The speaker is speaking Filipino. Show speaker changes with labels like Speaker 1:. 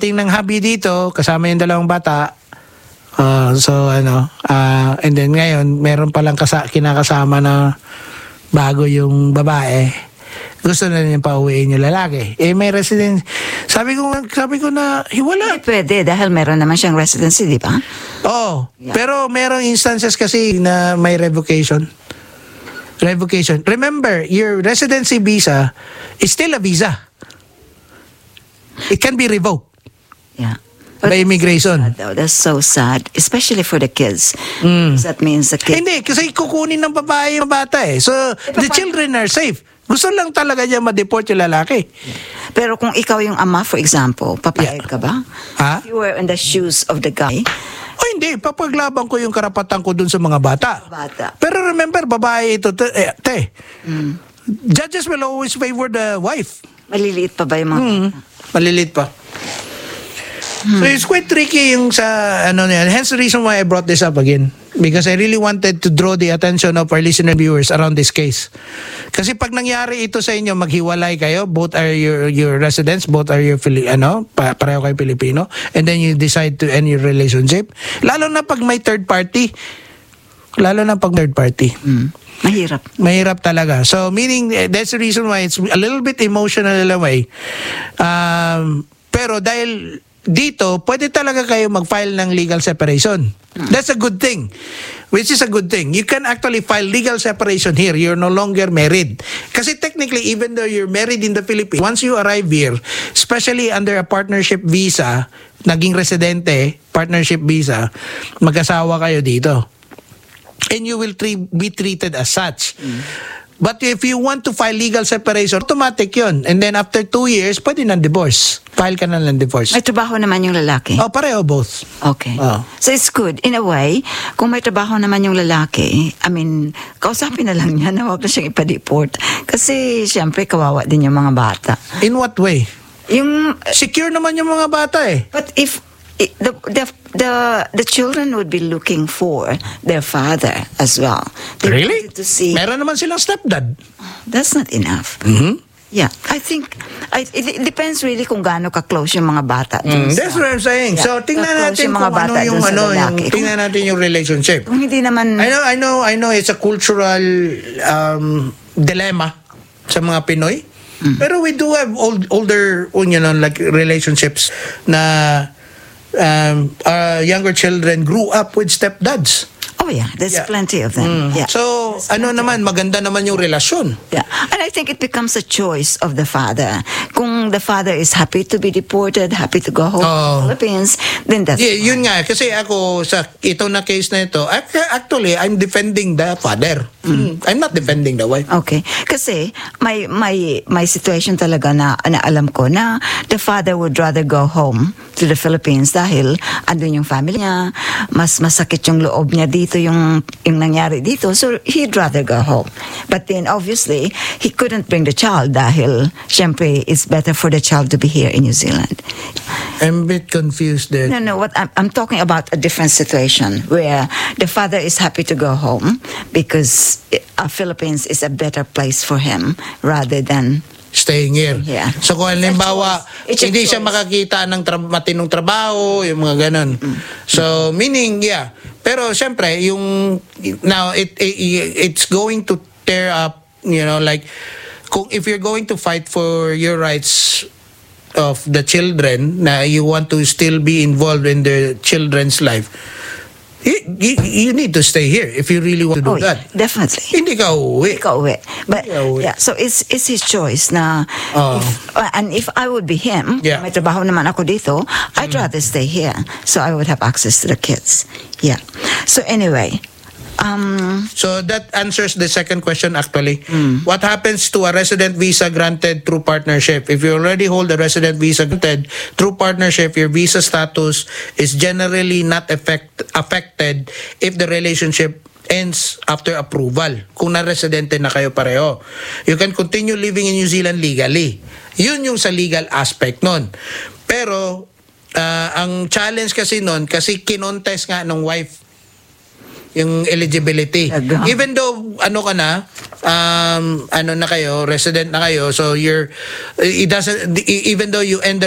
Speaker 1: Ting ng hubby dito, kasama yung dalawang bata. And then ngayon, meron palang kinakasama na bago yung babae. Gusto na niya pauwiin yung lalaki. May residence. Sabi ko na, hiwala.
Speaker 2: Hindi pwede dahil meron naman siyang residency, di ba?
Speaker 1: Oo.
Speaker 2: Yeah.
Speaker 1: Pero merong instances kasi na may revocation. Remember, your residency visa is still a visa. It can be revoked.
Speaker 2: Yeah.
Speaker 1: By immigration.
Speaker 2: That's so sad, especially for the kids. That means the kids...
Speaker 1: Hindi, kasi kukunin ng babae yung bata eh. So, the children are safe. Gusto lang talaga niya ma-deport yung lalaki.
Speaker 2: Pero kung ikaw yung ama, for example, papayag ka ba?
Speaker 1: Ha?
Speaker 2: If you were in the shoes of the guy...
Speaker 1: Hindi, papaglaban ko yung karapatan ko dun sa mga bata. Pero remember, babae ito, judges will always favor the wife.
Speaker 2: Maliliit pa ba yung mga bata?
Speaker 1: Maliliit pa. So it's quite tricky yung sa hence the reason why I brought this up again, because I really wanted to draw the attention of our listener viewers around this case. Kasi pag nangyari ito sa inyo, maghiwalay kayo, both are your residents, both are your pareho kayo Pilipino, and then you decide to end your relationship, lalo na pag may third party. Mahirap talaga. So meaning that's the reason why it's a little bit emotional in a way. Pero dahil dito, pwede talaga kayo mag-file ng legal separation. That's a good thing. Which is a good thing. You can actually file legal separation here. You're no longer married. Kasi technically, even though you're married in the Philippines, once you arrive here, especially under a partnership visa, naging residente, partnership visa, mag-asawa kayo dito. And you will be treated as such. But if you want to file legal separation, automatic yun. And then after 2 years, pwede ng divorce. File ka na ng divorce.
Speaker 2: May trabaho naman yung lalaki?
Speaker 1: Pareho both.
Speaker 2: Okay. So it's good. In a way, kung may trabaho naman yung lalaki, kausapin na lang niya na huwag na siyang ipa-deport. Kasi, siyempre, kawawa din yung mga bata.
Speaker 1: In what way?
Speaker 2: Yung...
Speaker 1: Secure naman yung mga bata eh.
Speaker 2: But if... The children would be looking for their father as well. They
Speaker 1: Really?
Speaker 2: wanted to see.
Speaker 1: Meron naman silang stepdad.
Speaker 2: That's not enough. Yeah, I think it depends really kung gaano ka-close yung mga bata.
Speaker 1: That's what I'm saying.
Speaker 2: Yeah,
Speaker 1: So tingnan natin
Speaker 2: yung
Speaker 1: kung
Speaker 2: mga bata
Speaker 1: yung
Speaker 2: dun sa lalaki.
Speaker 1: tingnan natin yung relationship.
Speaker 2: Kung hindi naman...
Speaker 1: I know it's a cultural dilemma sa mga Pinoy. Pero we do have older like relationships na younger children grew up with stepdads.
Speaker 2: Oh yeah, there's plenty of them. Yeah.
Speaker 1: So, maganda naman yung relasyon.
Speaker 2: Yeah. And I think it becomes a choice of the father. Kung the father is happy to be deported, happy to go home to the Philippines, then that's fine.
Speaker 1: Yun nga, kasi ako sa ito na case na ito, actually, I'm defending the father. I'm not defending the wife.
Speaker 2: Okay. Kasi may situation talaga na alam ko na the father would rather go home to the Philippines dahil andun yung family niya, mas masakit yung loob niya dito yung nangyari dito, so he'd rather go home. But then obviously he couldn't bring the child dahil syempre it's better for the child to be here in New Zealand.
Speaker 1: I'm a bit confused there.
Speaker 2: No, what I'm talking about a different situation where the father is happy to go home because Philippines is a better place for him rather than
Speaker 1: staying here.
Speaker 2: Yeah.
Speaker 1: So kung halimbawa, hindi siya makakita ng matinong trabaho, yung mga ganun. So meaning, yeah. Pero syempre, now it's going to tear up, like if you're going to fight for your rights of the children, na you want to still be involved in the children's life, you need to stay here if you really want to do that.
Speaker 2: Definitely.
Speaker 1: Hindi ka uuwi.
Speaker 2: But yeah, so it's his choice na if I would be him, may trabaho naman ako dito, I'd rather stay here so I would have access to the kids. Yeah. So anyway,
Speaker 1: so that answers the second question actually. What happens to a resident visa granted through partnership? If you already hold a resident visa granted through partnership, your visa status is generally not affected if the relationship ends after approval. Kung na-residente na kayo pareho, you can continue living in New Zealand legally. Yun yung sa legal aspect nun. Pero ang challenge kasi nun, kasi kinontest nga ng wife yung eligibility. Even though ka na, na kayo, resident na kayo, so it doesn't, even though you end the